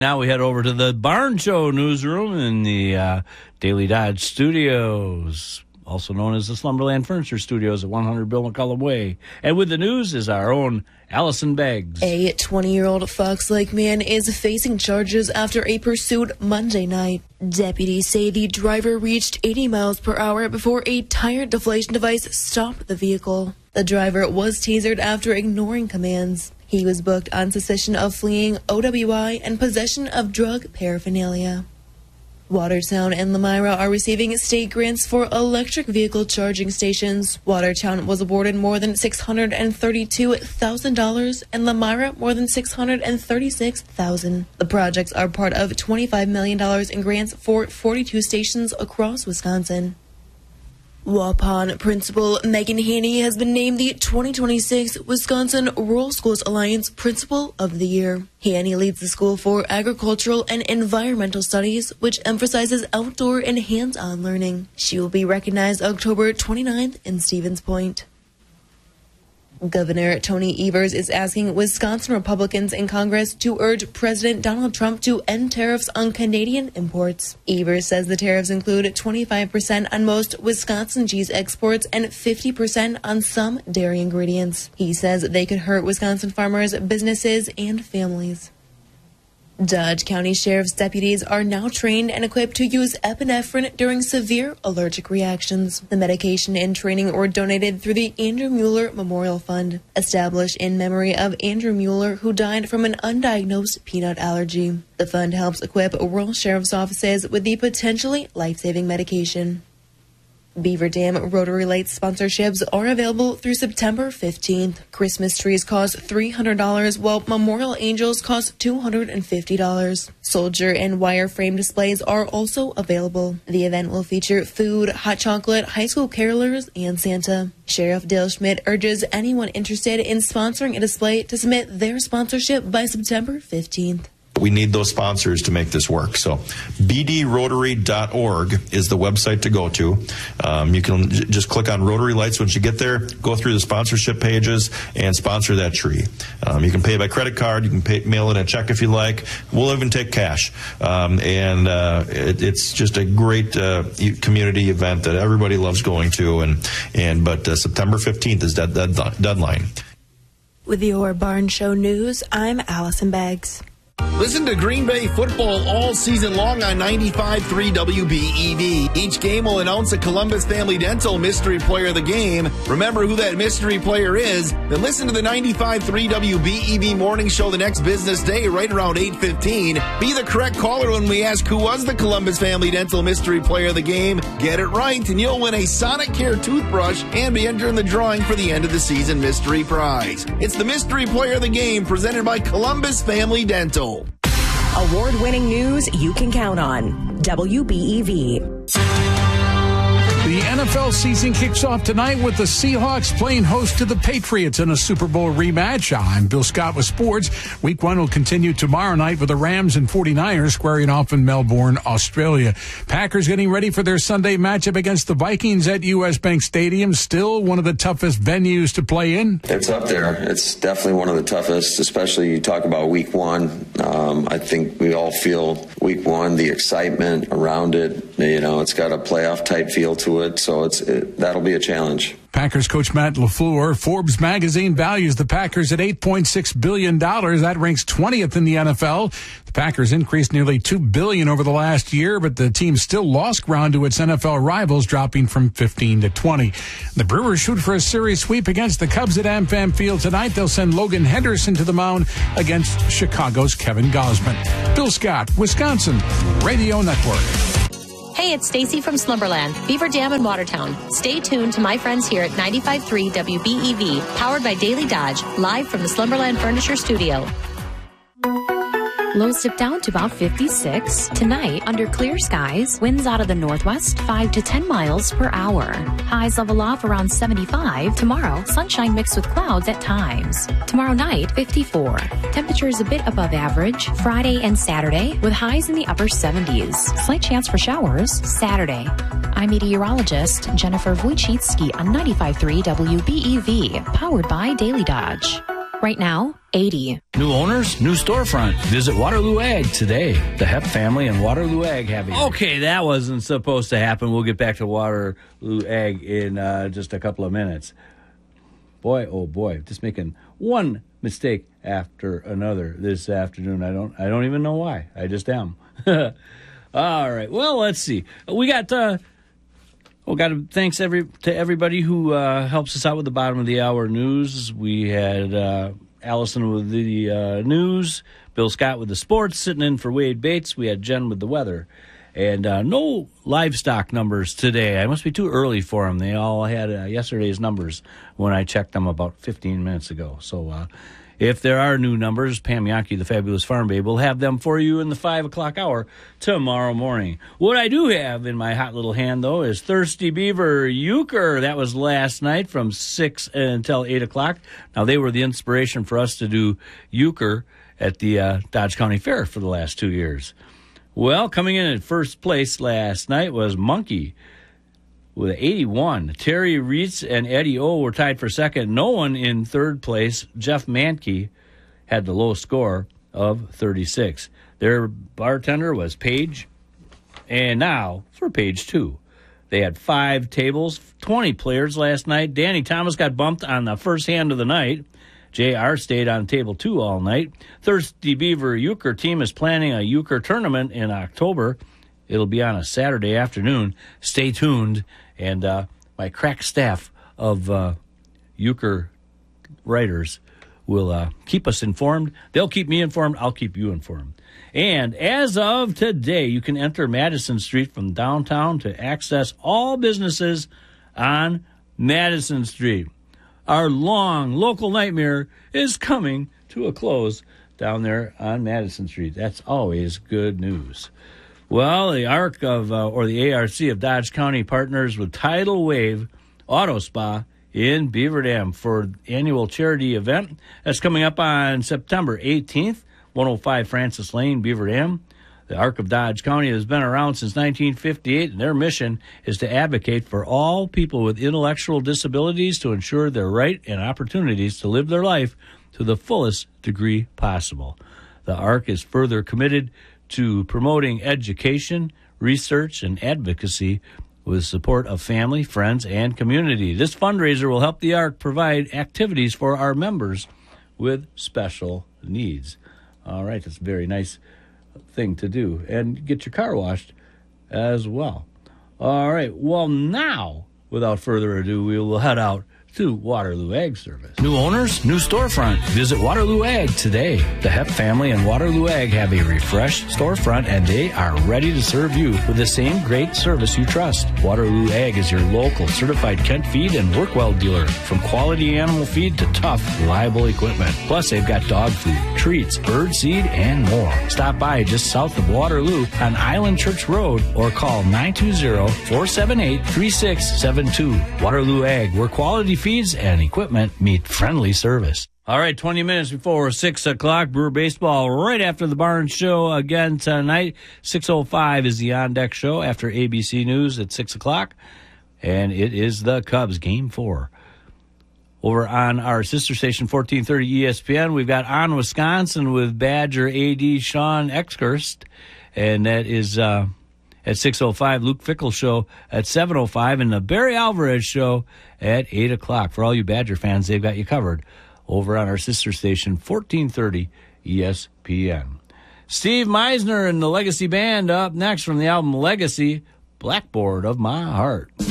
Now we head over to the Barn Show newsroom in the Daily Dodge Studios, also known as the Slumberland Furniture Studios at 100 Bill McCullum Way. And with the news is our own Allison Beggs. A 20-year-old Fox Lake man is facing charges after a pursuit Monday night. Deputies say the driver reached 80 miles per hour before a tire deflation device stopped the vehicle. The driver was tasered after ignoring commands. He was booked on suspicion of fleeing OWI and possession of drug paraphernalia. Watertown and Lymira are receiving state grants for electric vehicle charging stations. Watertown was awarded more than $632,000 and Lymira more than $636,000. The projects are part of $25 million in grants for 42 stations across Wisconsin. Waupun Principal Megan Haney has been named the 2026 Wisconsin Rural Schools Alliance Principal of the Year. Haney leads the School for Agricultural and Environmental Studies, which emphasizes outdoor and hands-on learning. She will be recognized October 29th in Stevens Point. Governor Tony Evers is asking Wisconsin Republicans in Congress to urge President Donald Trump to end tariffs on Canadian imports. Evers says the tariffs include 25% on most Wisconsin cheese exports and 50% on some dairy ingredients. He says they could hurt Wisconsin farmers, businesses, and families. Dodge County Sheriff's deputies are now trained and equipped to use epinephrine during severe allergic reactions. The medication and training were donated through the Andrew Mueller Memorial Fund, established in memory of Andrew Mueller, who died from an undiagnosed peanut allergy. The fund helps equip rural sheriff's offices with the potentially life-saving medication. Beaver Dam Rotary Lights sponsorships are available through September 15th. Christmas trees cost $300, while Memorial Angels cost $250. Soldier and wire-frame displays are also available. The event will feature food, hot chocolate, high school carolers, and Santa. Sheriff Dale Schmidt urges anyone interested in sponsoring a display to submit their sponsorship by September 15th. We need those sponsors to make this work. So bdrotary.org is the website to go to. You can just click on Rotary Lights once you get there, go through the sponsorship pages, and sponsor that tree. You can pay by credit card. You can mail in a check if you like. We'll even take cash. It's just a great community event that everybody loves going to. But September 15th is that deadline. With your Barn Show news, I'm Allison Beggs. Listen to Green Bay football all season long on 95.3 WBEV. Each game will announce a Columbus Family Dental Mystery Player of the Game. Remember who that mystery player is. Then listen to the 95.3 WBEV morning show the next business day right around 8:15. Be the correct caller when we ask who was the Columbus Family Dental Mystery Player of the Game. Get it right and you'll win a Sonicare toothbrush and be entered in the drawing for the end of the season mystery prize. It's the Mystery Player of the Game presented by Columbus Family Dental. Award-winning news you can count on. WBEV. The NFL season kicks off tonight with the Seahawks playing host to the Patriots in a Super Bowl rematch. I'm Bill Scott with sports. Week 1 will continue tomorrow night with the Rams and 49ers squaring off in Melbourne, Australia. Packers getting ready for their Sunday matchup against the Vikings at US Bank Stadium. Still one of the toughest venues to play in. It's up there. It's definitely one of the toughest, especially you talk about Week 1. I think we all feel Week 1, the excitement around it. It's got a playoff type feel to it, so that'll be a challenge. Packers coach Matt LaFleur. Forbes magazine values the Packers at $8.6 billion. That ranks 20th in the NFL. The Packers increased nearly $2 billion over the last year, but the team still lost ground to its NFL rivals, dropping from 15 to 20. The Brewers shoot for a series sweep against the Cubs at AmFam Field tonight. They'll send Logan Henderson to the mound against Chicago's Kevin Gausman. Bill Scott, Wisconsin Radio Network. Hey, it's Stacy from Slumberland, Beaver Dam in Watertown. Stay tuned to my friends here at 95.3 WBEV, powered by Daily Dodge, live from the Slumberland Furniture Studio. Lows dip down to about 56. Tonight, under clear skies, winds out of the northwest 5 to 10 miles per hour. Highs level off around 75. Tomorrow, sunshine mixed with clouds at times. Tomorrow night, 54. Temperatures a bit above average. Friday and Saturday, with highs in the upper 70s. Slight chance for showers Saturday. I'm meteorologist Jennifer Wojcicki on 95.3 WBEV, powered by Daily Dodge. Right now, 80. New owners, new storefront. Visit Waterloo Ag today. The Hep family and Waterloo Ag have you. Okay, that wasn't supposed to happen. We'll get back to Waterloo Ag in just a couple of minutes. Boy, oh boy, just making one mistake after another this afternoon. I don't even know why. I just am. All right. Well, let's see. We got thanks to everybody who helps us out with the bottom of the hour news. We had Allison with the news, Bill Scott with the sports, sitting in for Wade Bates. We had Jen with the weather. And no livestock numbers today. I must be too early for them. They all had yesterday's numbers when I checked them about 15 minutes ago. So if there are new numbers, Pam Yankee, the fabulous farm babe, will have them for you in the 5 o'clock hour tomorrow morning. What I do have in my hot little hand, though, is Thirsty Beaver Euchre. That was last night from 6 until 8 o'clock. Now, they were the inspiration for us to do Euchre at the Dodge County Fair for the last 2 years. Well, coming in at first place last night was Monkey with 81. Terry Reitz and Eddie O were tied for second. No one in third place. Jeff Mankey had the low score of 36. Their bartender was Paige. And now for page 2. They had 5 tables, 20 players last night. Danny Thomas got bumped on the first hand of the night. JR stayed on table 2 all night. Thirsty Beaver Euchre team is planning a Euchre tournament in October. It'll be on a Saturday afternoon. Stay tuned. And my crack staff of Euchre writers will keep us informed. They'll keep me informed. I'll keep you informed. And as of today, you can enter Madison Street from downtown to access all businesses on Madison Street. Our long local nightmare is coming to a close down there on Madison Street. That's always good news. Well, the ARC or the ARC of Dodge County partners with Tidal Wave Auto Spa in Beaver Dam for annual charity event that's coming up on September 18th, 105 Francis Lane, Beaver Dam. The ARC of Dodge County has been around since 1958, and their mission is to advocate for all people with intellectual disabilities to ensure their right and opportunities to live their life to the fullest degree possible. The ARC is further committed to promoting education, research, and advocacy with support of family, friends, and community. This fundraiser will help the ARC provide activities for our members with special needs. All right, that's very nice thing to do, and get your car washed as well. All right, well, now, without further ado, we will head out to Waterloo Ag Service. New owners, new storefront. Visit Waterloo Ag today. The Hep family and Waterloo Ag have a refreshed storefront, and they are ready to serve you with the same great service you trust. Waterloo Ag is your local certified Kent feed and Workwell dealer. From quality animal feed to tough, reliable equipment. Plus, they've got dog food, treats, bird seed, and more. Stop by just south of Waterloo on Island Church Road or call 920-478-3672. Waterloo Ag, where quality feeds and equipment meet friendly service. All right, 20 minutes before 6 o'clock, Brewer Baseball right after the Barnes Show again tonight. 6:05 is the On Deck Show after ABC News at 6 o'clock, and it is the Cubs Game 4. Over on our sister station, 1430 ESPN, we've got On Wisconsin with Badger AD Sean Exhurst, and that is at 6:05, Luke Fickle Show at 7:05, and the Barry Alvarez Show at 8 o'clock. For all you Badger fans, they've got you covered over on our sister station, 1430 ESPN. Steve Meisner and the Legacy Band up next from the album Legacy, Blackboard of My Heart.